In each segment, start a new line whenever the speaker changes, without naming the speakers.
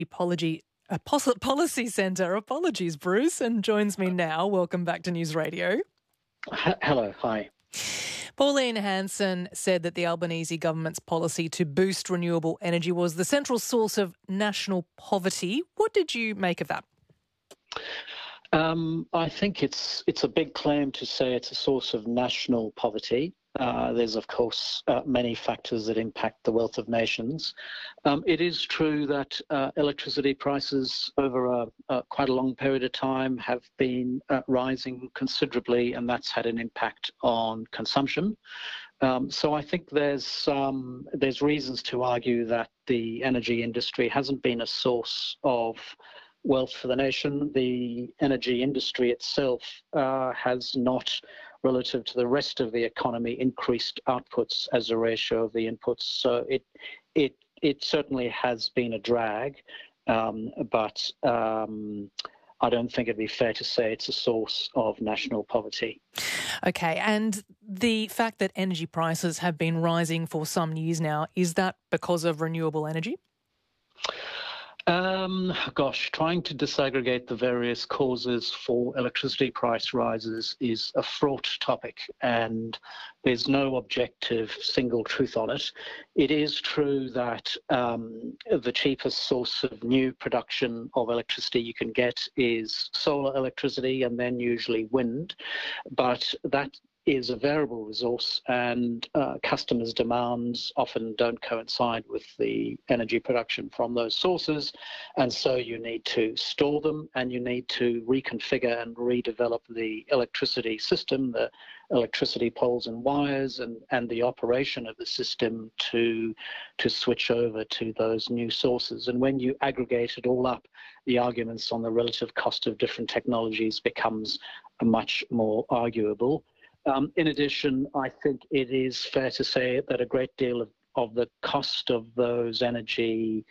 Policy Centre. Apologies, Bruce, and joins me now. Welcome back to News Radio.
Hello, hi.
Pauline Hanson said that the Albanese government's policy to boost renewable energy was the central source of national poverty. What did you make of that?
I think it's a big claim to say it's a source of national poverty. There's, of course, many factors that impact the wealth of nations. It is true that electricity prices over quite a long period of time have been rising considerably, and that's had an impact on consumption. So I think there's reasons to argue that the energy industry hasn't been a source of wealth for the nation. The energy industry itself has not, relative to the rest of the economy, increased outputs as a ratio of the inputs. So it certainly has been a drag, but I don't think it'd be fair to say it's a source of national poverty.
Okay, and the fact that energy prices have been rising for some years now, is that because of renewable energy?
Trying to disaggregate the various causes for electricity price rises is a fraught topic, and there's no objective single truth on it. It is true that the cheapest source of new production of electricity you can get is solar electricity and then usually wind, but that is a variable resource, and customers' demands often don't coincide with the energy production from those sources, and so you need to store them and you need to reconfigure and redevelop the electricity system, the electricity poles and wires, and the operation of the system to switch over to those new sources. And when you aggregate it all up, the arguments on the relative cost of different technologies becomes much more arguable. In addition, I think it is fair to say that a great deal of the cost of those energy,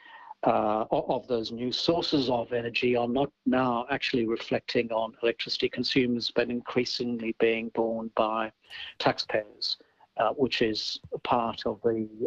of those new sources of energy, are not now actually reflecting on electricity consumers, but increasingly being borne by taxpayers, which is part of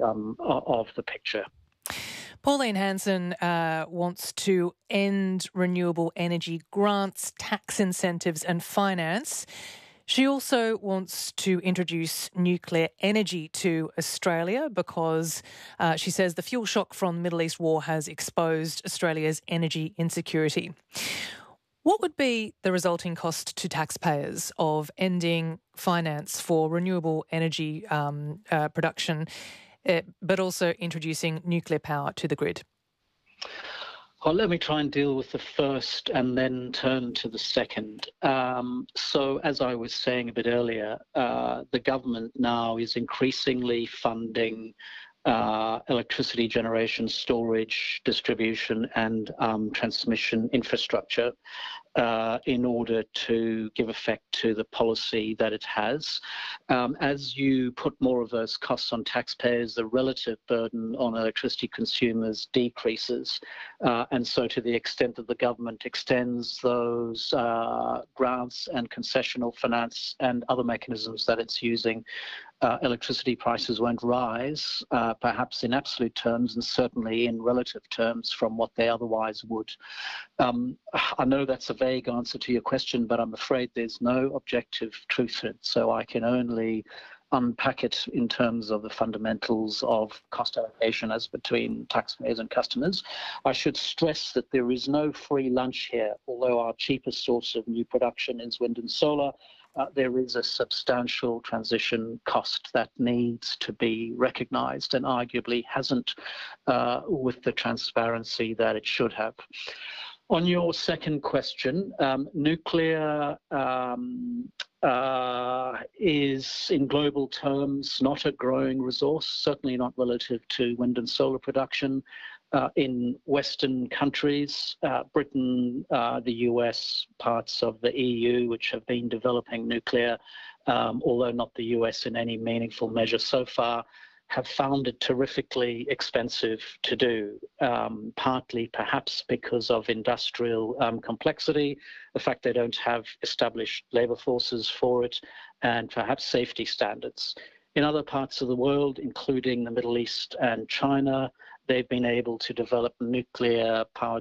the picture.
Pauline Hanson wants to end renewable energy grants, tax incentives and finance. She also wants to introduce nuclear energy to Australia because she says the fuel shock from the Middle East war has exposed Australia's energy insecurity. What would be the resulting cost to taxpayers of ending finance for renewable energy production, but also introducing nuclear power to the grid?
Well, let me try and deal with the first and then turn to the second. So as I was saying a bit earlier, the government now is increasingly funding electricity generation, storage, distribution and transmission infrastructure in order to give effect to the policy that it has. As you put more of those costs on taxpayers, the relative burden on electricity consumers decreases. And so to the extent that the government extends those grants and concessional finance and other mechanisms that it's using, electricity prices won't rise, perhaps in absolute terms and certainly in relative terms from what they otherwise would. I know that's a vague answer to your question, but I'm afraid there's no objective truth in it, so I can only unpack it in terms of the fundamentals of cost allocation as between taxpayers and customers. I should stress that there is no free lunch here. Although our cheapest source of new production is wind and solar, there is a substantial transition cost that needs to be recognised and arguably hasn't with the transparency that it should have. On your second question, nuclear is, in global terms, not a growing resource, certainly not relative to wind and solar production. In Western countries, Britain, the US, parts of the EU, which have been developing nuclear, although not the US in any meaningful measure so far, have found it terrifically expensive to do, partly perhaps because of industrial complexity, the fact they don't have established labour forces for it, and perhaps safety standards. In other parts of the world, including the Middle East and China, they've been able to develop nuclear power